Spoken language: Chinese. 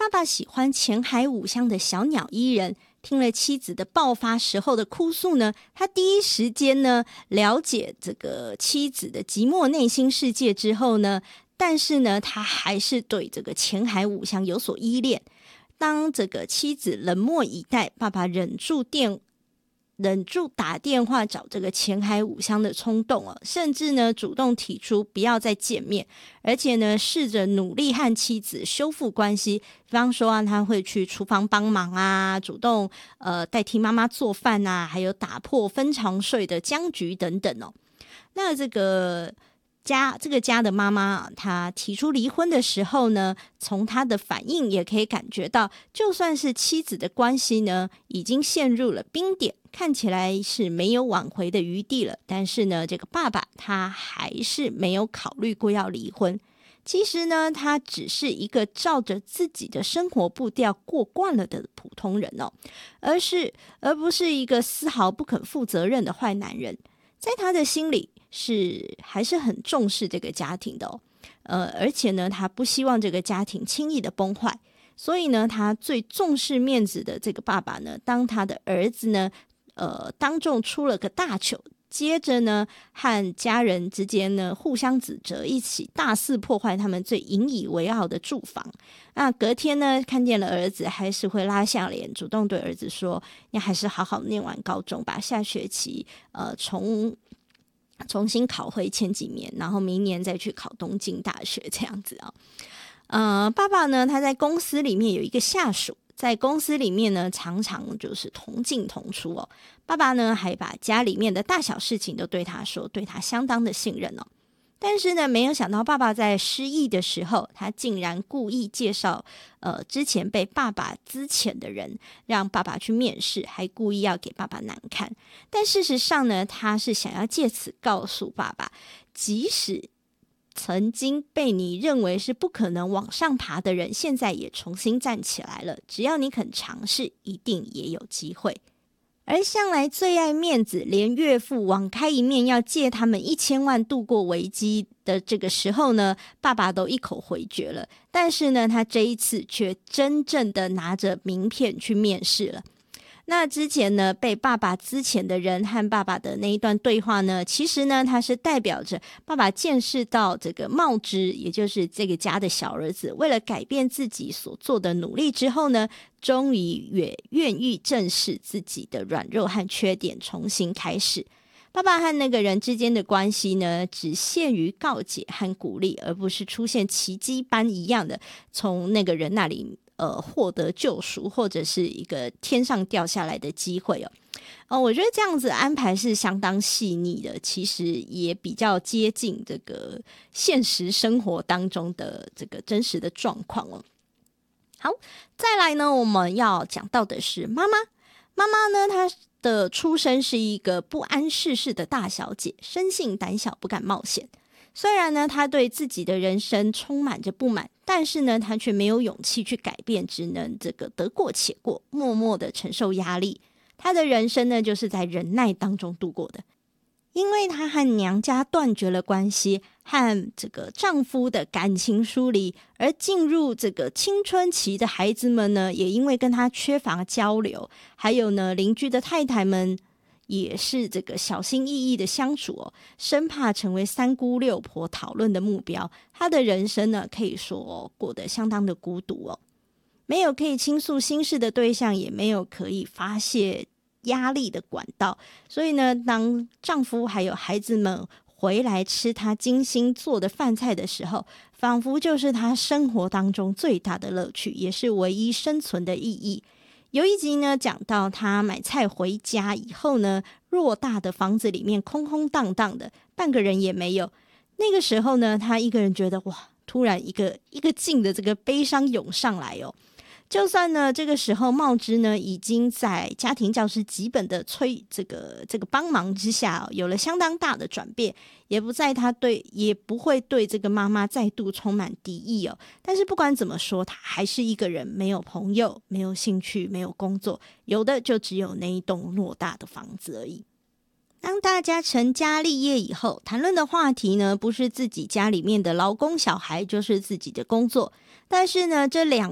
爸爸喜欢前海五乡的小鸟依人，听了妻子的爆发时候的哭诉呢，他第一时间呢了解这个妻子的寂寞内心世界之后呢，但是呢他还是对这个前海五乡有所依恋。当这个妻子冷漠以待，爸爸忍住打电话找这个前海五乡的冲动哦，甚至呢主动提出不要再见面，而且呢试着努力和妻子修复关系。比方说啊，他会去厨房帮忙啊，主动代替妈妈做饭啊，还有打破分床睡的僵局等等哦。那这个家的妈妈，她提出离婚的时候呢，从她的反应也可以感觉到，就算是妻子的关系呢已经陷入了冰点，看起来是没有挽回的余地了，但是呢这个爸爸他还是没有考虑过要离婚。其实呢他只是一个照着自己的生活步调过惯了的普通人哦，而不是一个丝毫不肯负责任的坏男人。在他的心里还是很重视这个家庭的哦，而且呢他不希望这个家庭轻易的崩坏，所以呢他最重视面子的这个爸爸呢，当他的儿子呢当众出了个大糗，接着呢和家人之间呢互相指责，一起大肆破坏他们最引以为傲的住房。那隔天呢看见了儿子，还是会拉下脸主动对儿子说，你还是好好念完高中吧，下学期重新考回前几名，然后明年再去考东京大学这样子啊。爸爸呢他在公司里面有一个下属，在公司里面呢常常就是同进同出哦。爸爸呢还把家里面的大小事情都对他说，对他相当的信任哦。但是呢没有想到爸爸在失忆的时候，他竟然故意介绍之前被爸爸资遣的人让爸爸去面试，还故意要给爸爸难看。但事实上呢，他是想要借此告诉爸爸，即使曾经被你认为是不可能往上爬的人，现在也重新站起来了，只要你肯尝试，一定也有机会。而向来最爱面子，连岳父网开一面要借他们1000万度过危机的这个时候呢，爸爸都一口回绝了。但是呢，他这一次却真正的拿着名片去面试了。那之前呢被爸爸资遣的人和爸爸的那一段对话呢，其实呢它是代表着爸爸见识到这个茂之，也就是这个家的小儿子，为了改变自己所做的努力之后呢，终于也愿意正视自己的软弱和缺点，重新开始。爸爸和那个人之间的关系呢，只限于告解和鼓励，而不是出现奇迹般一样的从那个人那里获得救赎，或者是一个天上掉下来的机会我觉得这样子安排是相当细腻的，其实也比较接近这个现实生活当中的这个真实的状况好，再来呢，我们要讲到的是妈妈。妈妈呢，她的出身是一个不谙世事的大小姐，生性胆小，不敢冒险。虽然呢，她对自己的人生充满着不满，但是呢，她却没有勇气去改变，只能这个得过且过，默默的承受压力。她的人生呢，就是在忍耐当中度过的。因为她和娘家断绝了关系，和这个丈夫的感情疏离，而进入这个青春期的孩子们呢，也因为跟她缺乏交流，还有呢，邻居的太太们也是这个小心翼翼的相处生怕成为三姑六婆讨论的目标。她的人生呢，可以说过得相当的孤独没有可以倾诉心事的对象，也没有可以发泄压力的管道。所以呢，当丈夫还有孩子们回来吃她精心做的饭菜的时候，仿佛就是她生活当中最大的乐趣，也是唯一生存的意义。有一集呢，讲到她买菜回家以后呢，偌大的房子里面空空荡荡的，半个人也没有。那个时候呢，她一个人觉得哇，突然一个劲的这个悲伤涌上来就算呢这个时候茂之呢已经在家庭教师几本的这个帮忙之下有了相当大的转变，也不会对这个妈妈再度充满敌意但是不管怎么说，他还是一个人，没有朋友，没有兴趣，没有工作，有的就只有那一栋偌大的房子而已。当大家成家立业以后，谈论的话题呢，不是自己家里面的劳工小孩，就是自己的工作。但是呢，这两